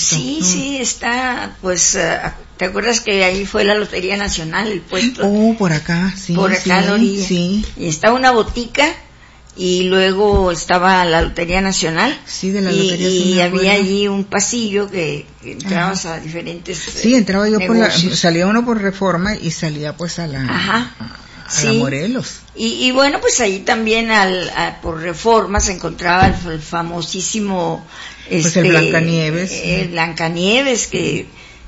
Sí, sí, está, pues, ¿te acuerdas que ahí fue la Lotería Nacional, el puesto? Por acá, sí. Por acá a la orilla. Sí. Y estaba una botica y luego estaba la Lotería Nacional. Sí, de la Lotería. Y había allí un pasillo que entrabas a diferentes Sí, entraba yo negocios. salía uno por Reforma y salía pues a la... Ajá. A la Morelos. Y bueno, pues ahí también por Reforma se encontraba el famosísimo pues el Blancanieves. El Blancanieves, que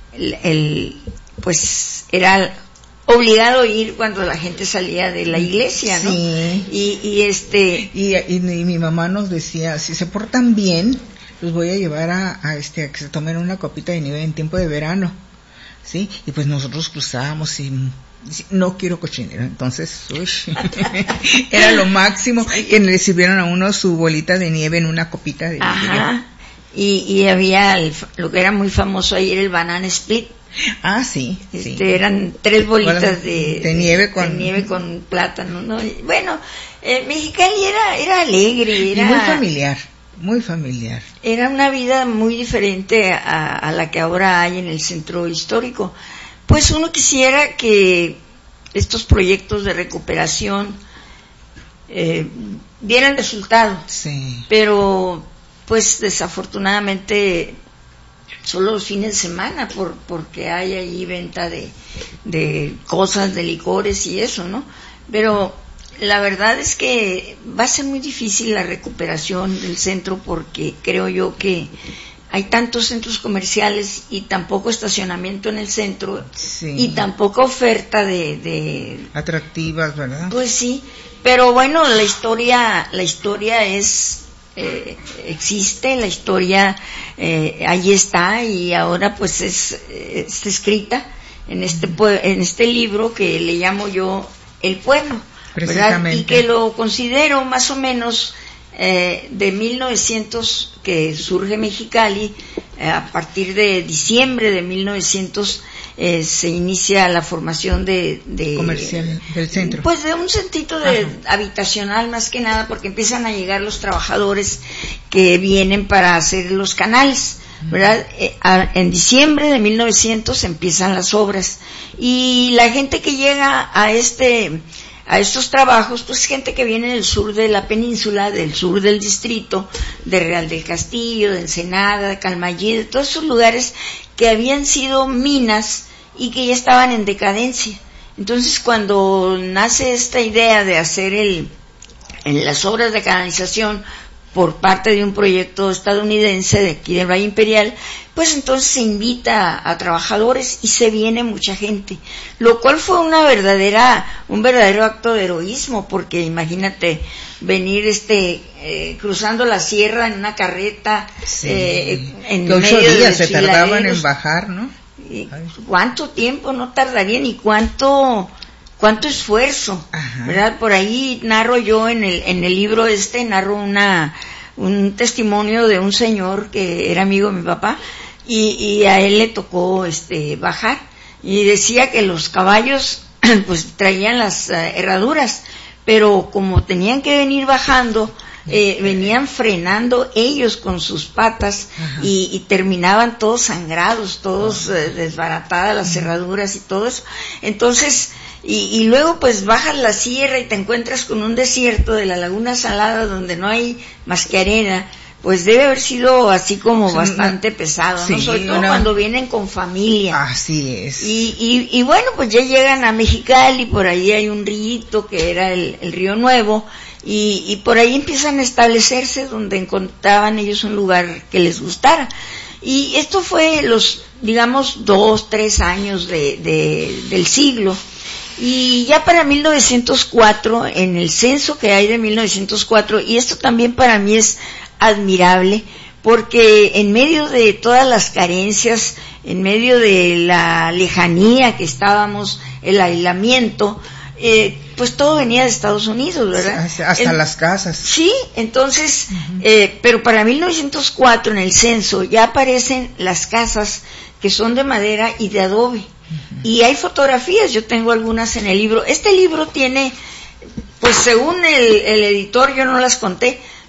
pues era obligado a ir cuando la gente salía de la iglesia, ¿no? Sí. Y mi mamá nos decía, si se portan bien, los voy a llevar a que se tomen una copita de nieve en tiempo de verano, ¿sí? Y pues nosotros cruzábamos y no quiero cochinero, entonces era lo máximo que le sirvieron a uno su bolita de nieve en una copita de nieve. Y había lo que era muy famoso ahí era el banana split. Sí. Eran 3 bolitas de nieve con plátano, ¿no? Bueno, Mexicali era alegre, y muy familiar. Era una vida muy diferente a la que ahora hay en el centro histórico. Pues uno quisiera que estos proyectos de recuperación dieran resultado, sí. Pero pues desafortunadamente solo los fines de semana porque hay ahí venta de cosas, de licores y eso, ¿no? Pero la verdad es que va a ser muy difícil la recuperación del centro porque creo yo que hay tantos centros comerciales y tan poco estacionamiento en el centro, sí. Y tan poca oferta de atractivas, ¿verdad? Pues sí, pero bueno, la historia existe, la historia ahí está y ahora pues está escrita en este libro que le llamo yo El Pueblo, ¿verdad? Y que lo considero más o menos de 1900 que surge Mexicali, a partir de diciembre de 1900 se inicia la formación de comercial del centro, pues de un centrito habitacional más que nada, porque empiezan a llegar los trabajadores que vienen para hacer los canales, ¿verdad? En diciembre de 1900 empiezan las obras y la gente que llega a estos trabajos, pues gente que viene del sur de la península, del sur del distrito, de Real del Castillo, de Ensenada, de Calmayé, de todos esos lugares que habían sido minas y que ya estaban en decadencia. Entonces, cuando nace esta idea de hacer en las obras de canalización por parte de un proyecto estadounidense de aquí del Valle Imperial, pues entonces se invita a trabajadores y se viene mucha gente, lo cual fue un verdadero acto de heroísmo, porque imagínate venir cruzando la sierra en una carreta, sí. En que 8 medio días de se tardaban en bajar, ¿no? ¿Cuánto tiempo no tardaría ni cuánto esfuerzo? Ajá. ¿Verdad? Por ahí narro yo en el libro narro un testimonio de un señor que era amigo de mi papá y a él le tocó bajar y decía que los caballos pues traían las herraduras, pero como tenían que venir bajando, venían frenando ellos con sus patas y terminaban todos sangrados, todos desbaratadas las cerraduras y todo eso. Entonces, y luego pues bajas la sierra y te encuentras con un desierto de la Laguna Salada donde no hay más que arena. Pues debe haber sido así como bastante pesado, ¿no? Sobre todo cuando vienen con familia. Así es. Y bueno, pues ya llegan a Mexicali, por ahí hay un rito que era el Río Nuevo, y por ahí empiezan a establecerse donde encontraban ellos un lugar que les gustara. Y esto fue digamos, 2-3 años del siglo. Y ya para 1904, en el censo que hay de 1904, y esto también para mí es admirable, porque en medio de todas las carencias, en medio de la lejanía que estábamos, el aislamiento, pues todo venía de Estados Unidos, ¿verdad? Hasta las casas. Sí, entonces, pero para 1904 en el censo ya aparecen las casas que son de madera y de adobe. Y hay fotografías, yo tengo algunas en el libro. Este libro tiene, pues según el editor, yo no las conté,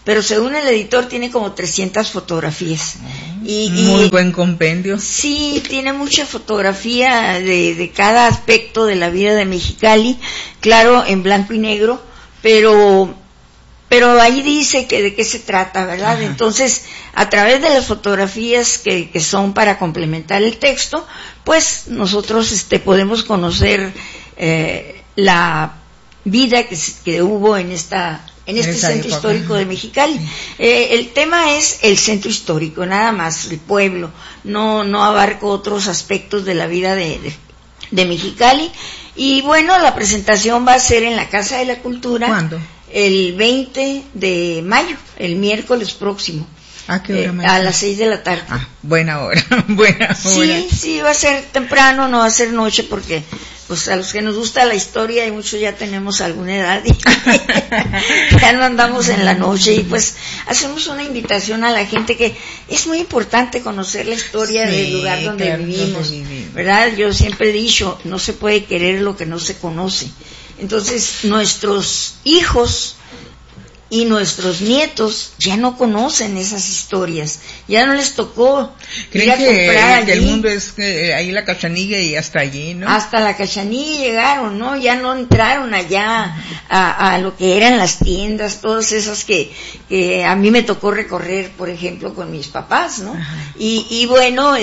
pero según el editor tiene como 300 fotografías. Muy buen compendio. Sí, tiene mucha fotografía de cada aspecto de la vida de Mexicali, claro, en blanco y negro, pero ahí dice que de qué se trata, ¿verdad? Ajá. Entonces, a través de las fotografías que son para complementar el texto, pues nosotros podemos conocer la vida que hubo en este centro histórico de Mexicali. Sí. El tema es el centro histórico, nada más, el pueblo. No abarco otros aspectos de la vida de Mexicali. Y bueno, la presentación va a ser en la Casa de la Cultura. ¿Cuándo? El 20 de mayo, el miércoles próximo. ¿A qué hora? A las 6 de la tarde. Buena hora, buena hora. Sí, va a ser temprano, no va a ser noche, porque pues a los que nos gusta la historia, y muchos ya tenemos alguna edad, y ya no andamos en la noche, y pues hacemos una invitación a la gente que es muy importante conocer la historia del lugar donde vivimos, ¿verdad? Yo siempre he dicho, no se puede querer lo que no se conoce. Entonces, nuestros hijos y nuestros nietos ya no conocen esas historias, ya no les tocó ir a comprar allí. Que el mundo es ahí la Cachanilla y hasta allí, ¿no? Hasta la Cachanilla llegaron, ¿no? Ya no entraron allá a lo que eran las tiendas, todas esas que a mí me tocó recorrer, por ejemplo, con mis papás, ¿no? Y bueno,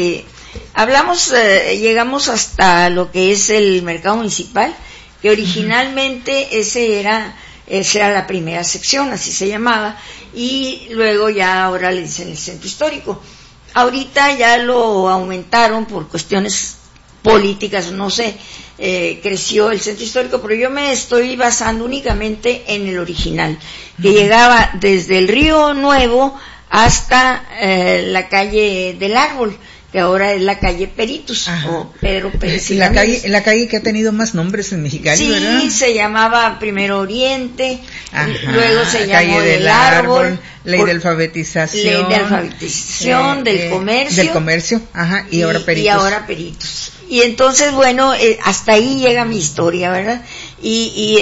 llegamos hasta lo que es el mercado municipal, que originalmente esa era la primera sección, así se llamaba, y luego ya ahora le dicen el centro histórico. Ahorita ya lo aumentaron por cuestiones políticas, no sé, creció el centro histórico, pero yo me estoy basando únicamente en el original, que llegaba desde el Río Nuevo hasta la calle del Árbol, que ahora es la calle Peritus, o Pedro Pérez. La calle que ha tenido más nombres en Mexicali, sí, ¿verdad? Sí, se llamaba primero Oriente, luego se llamó calle del Árbol, ley de alfabetización, del comercio. Del comercio, y ahora Peritus. Y entonces, bueno, hasta ahí llega mi historia, ¿verdad? Y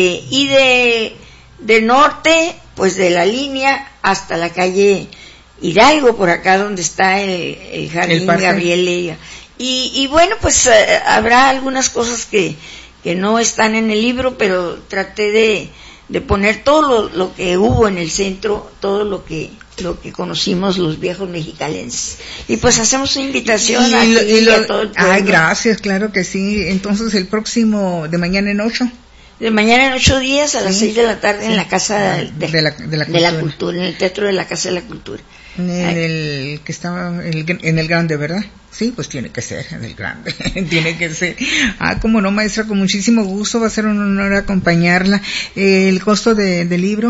de norte, pues de la línea hasta la calle Hidalgo, por acá donde está el Jardín Gabriel. Y bueno, pues habrá algunas cosas que no están en el libro, pero traté de poner todo lo que hubo en el centro, todo lo que conocimos los viejos mexicalenses. Y pues hacemos una invitación a todo el pueblo. Ay, gracias, claro que sí. Entonces el próximo, de mañana en 8. De mañana en 8 días, a las 6 de la tarde, en la Casa de la Cultura, en el Teatro de la Casa de la Cultura. En el que estaba en el Grande, ¿verdad? Sí, pues tiene que ser en el Grande, tiene que ser. Cómo no, maestra, con muchísimo gusto, va a ser un honor acompañarla. ¿El costo del libro?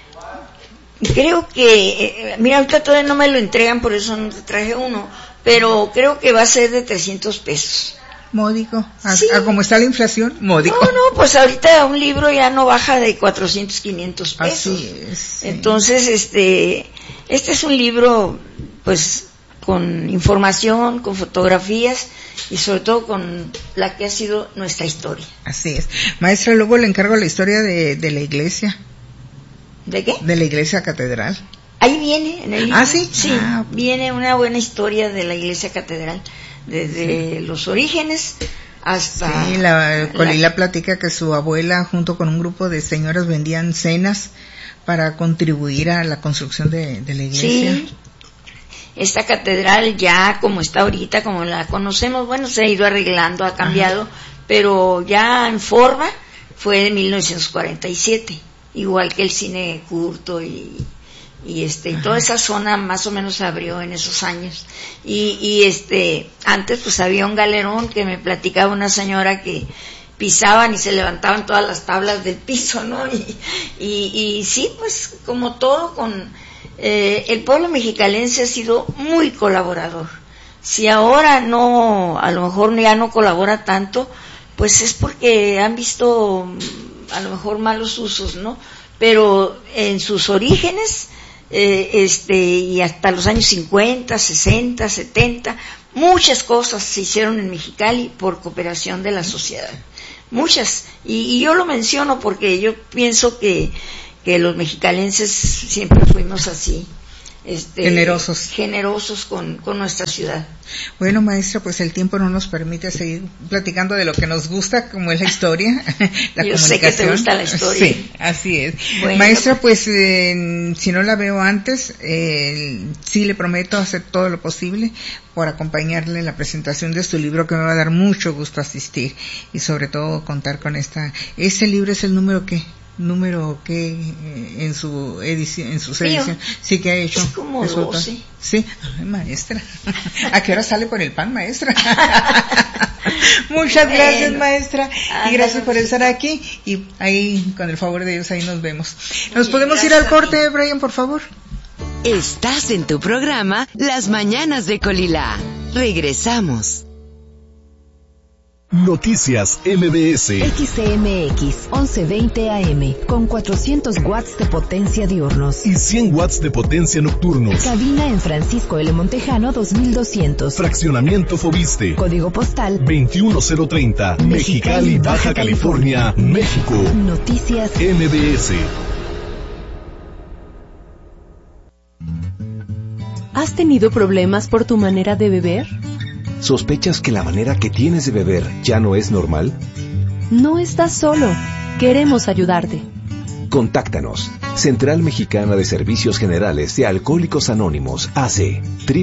Creo que, mira, ahorita todavía no me lo entregan, por eso no te traje uno, pero creo que va a ser de 300 pesos. Módico, sí. Como está la inflación, módico. No, pues ahorita un libro ya no baja de 400, 500 pesos. Así es. Sí. Entonces, este es un libro, pues, con información, con fotografías y sobre todo con la que ha sido nuestra historia. Así es. Maestra, luego le encargo la historia de la iglesia. ¿De qué? De la iglesia catedral. Ahí viene, en el libro. ¿Sí? Sí, viene una buena historia de la iglesia catedral. Desde los orígenes hasta... Sí, Colila platica que su abuela junto con un grupo de señoras vendían cenas para contribuir a la construcción de la iglesia. Sí, esta catedral ya como está ahorita, como la conocemos, bueno, se ha ido arreglando, ha cambiado, pero ya en forma fue de 1947, igual que el cine Curto y toda esa zona más o menos se abrió en esos años. Y antes pues había un galerón que me platicaba una señora que pisaban y se levantaban todas las tablas del piso, ¿no? Y sí, pues como todo el pueblo mexicalense ha sido muy colaborador. Si ahora a lo mejor ya no colabora tanto, pues es porque han visto a lo mejor malos usos, ¿no? Pero en sus orígenes, y hasta los años 50, 60, 70, muchas cosas se hicieron en Mexicali por cooperación de la sociedad, muchas, y yo lo menciono porque yo pienso que que los mexicalenses siempre fuimos así. Generosos con nuestra ciudad. Bueno, maestra, pues el tiempo no nos permite seguir platicando de lo que nos gusta, como es la historia, la Yo comunicación. sé que te gusta la historia. Sí, así es. Bueno, maestra, pues si no la veo antes, sí le prometo hacer todo lo posible por acompañarle en la presentación de su libro, que me va a dar mucho gusto asistir, y sobre todo contar con ¿Ese libro es el número que en su edición, en sus ediciones sí que ha hecho? Es como 12. Sí. Ay, maestra. ¿A qué hora sale por el pan, maestra? Muchas gracias, maestra, y gracias por estar aquí, y ahí, con el favor de Dios, ahí nos vemos. ¿Nos podemos ir al corte, Brian, por favor? Estás en tu programa Las Mañanas de Colila. Regresamos. Noticias MBS. XCMX 1120 AM con 400 watts de potencia diurnos y 100 watts de potencia nocturnos. Cabina en Francisco L. Montejano 2200. Fraccionamiento Fobiste. Código postal 21030. Mexicali, Baja California, México. Noticias MBS. ¿Has tenido problemas por tu manera de beber? ¿Sospechas que la manera que tienes de beber ya no es normal? No estás solo. Queremos ayudarte. Contáctanos. Central Mexicana de Servicios Generales de Alcohólicos Anónimos, AC,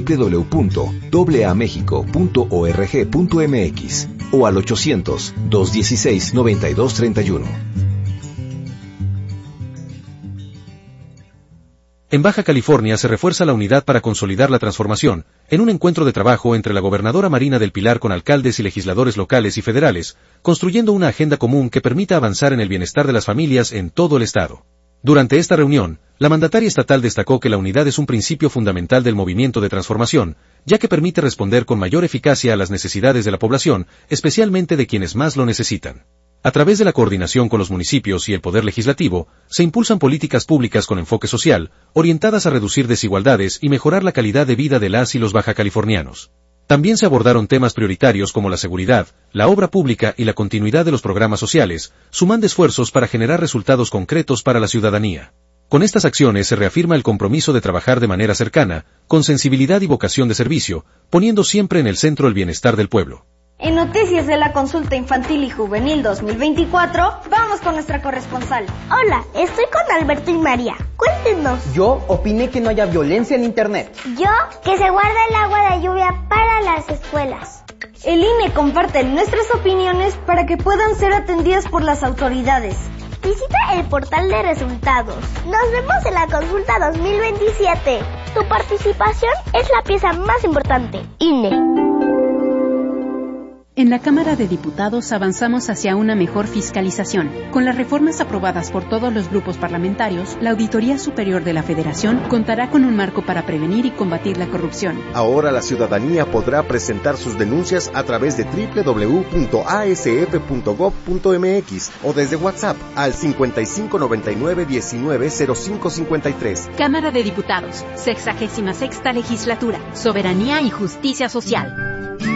www.aamexico.org.mx o al 800-216-9231. En Baja California se refuerza la unidad para consolidar la transformación, en un encuentro de trabajo entre la gobernadora Marina del Pilar con alcaldes y legisladores locales y federales, construyendo una agenda común que permita avanzar en el bienestar de las familias en todo el estado. Durante esta reunión, la mandataria estatal destacó que la unidad es un principio fundamental del movimiento de transformación, ya que permite responder con mayor eficacia a las necesidades de la población, especialmente de quienes más lo necesitan. A través de la coordinación con los municipios y el Poder Legislativo, se impulsan políticas públicas con enfoque social, orientadas a reducir desigualdades y mejorar la calidad de vida de las y los bajacalifornianos. También se abordaron temas prioritarios como la seguridad, la obra pública y la continuidad de los programas sociales, sumando esfuerzos para generar resultados concretos para la ciudadanía. Con estas acciones se reafirma el compromiso de trabajar de manera cercana, con sensibilidad y vocación de servicio, poniendo siempre en el centro el bienestar del pueblo. En Noticias de la Consulta Infantil y Juvenil 2024, vamos con nuestra corresponsal. Hola, estoy con Alberto y María. Cuéntenos. Yo opiné que no haya violencia en Internet. Yo, que se guarda el agua de lluvia para las escuelas. El INE comparte nuestras opiniones para que puedan ser atendidas por las autoridades. Visita el portal de resultados. Nos vemos en la Consulta 2027. Tu participación es la pieza más importante. INE. En la Cámara de Diputados avanzamos hacia una mejor fiscalización. Con las reformas aprobadas por todos los grupos parlamentarios, la Auditoría Superior de la Federación contará con un marco para prevenir y combatir la corrupción. Ahora la ciudadanía podrá presentar sus denuncias a través de www.asf.gov.mx o desde WhatsApp al 5599-190553. Cámara de Diputados, 66ª Legislatura, Soberanía y Justicia Social.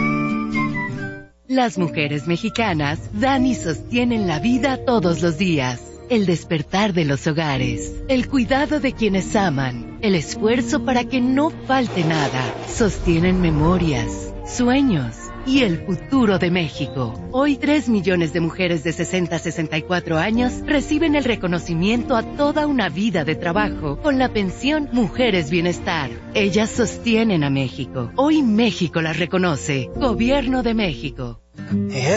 Las mujeres mexicanas dan y sostienen la vida todos los días. El despertar de los hogares, el cuidado de quienes aman, el esfuerzo para que no falte nada. Sostienen memorias, sueños y el futuro de México. Hoy 3 millones de mujeres de 60 a 64 años reciben el reconocimiento a toda una vida de trabajo con la pensión Mujeres Bienestar. Ellas sostienen a México. Hoy México las reconoce. Gobierno de México.